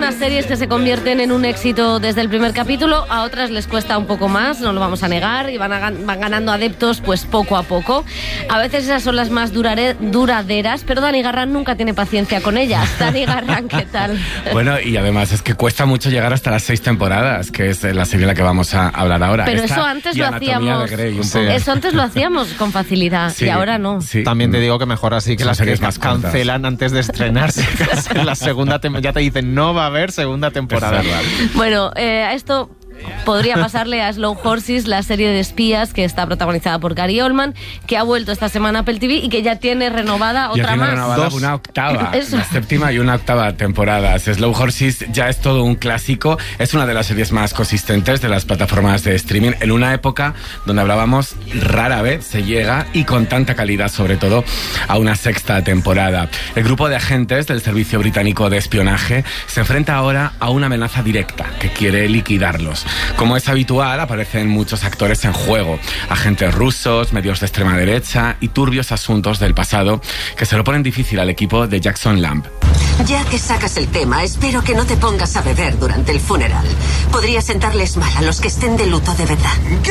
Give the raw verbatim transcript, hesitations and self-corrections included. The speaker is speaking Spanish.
algunas series que se convierten en un éxito desde el primer capítulo, a otras les cuesta un poco más, no lo vamos a negar, y van, a, van ganando adeptos pues poco a poco. A veces esas son las más durare, duraderas, pero Dani Garrán nunca tiene paciencia con ellas. Dani Garrán, ¿qué tal? Bueno, y además es que cuesta mucho llegar hasta las seis temporadas, que es la serie de la que vamos a hablar ahora. Pero Esta eso antes lo hacíamos. Grey, un sí. poco. Eso antes lo hacíamos con facilidad, sí, y ahora no. Sí. También te digo que mejor así que Son las series que más cancelan cortas antes de estrenarse. La segunda tem- ya te dicen no va a haber segunda temporada. Bueno, eh, esto podría pasarle a Slow Horses, la serie de espías que está protagonizada por Gary Oldman, que ha vuelto esta semana a Apple T V y que ya tiene renovada otra ya tiene más. renovada Dos. una octava, Eso. la séptima y una octava temporada. Slow Horses ya es todo un clásico, es una de las series más consistentes de las plataformas de streaming en una época donde hablábamos rara vez se llega y con tanta calidad sobre todo a una sexta temporada. El grupo de agentes del Servicio Británico de Espionaje se enfrenta ahora a una amenaza directa que quiere liquidarlos. Como es habitual, aparecen muchos actores en juego, agentes rusos, medios de extrema derecha y turbios asuntos del pasado que se lo ponen difícil al equipo de Jackson Lamb. Ya que sacas el tema, espero que no te pongas a beber durante el funeral. Podría sentarles mal a los que estén de luto de verdad.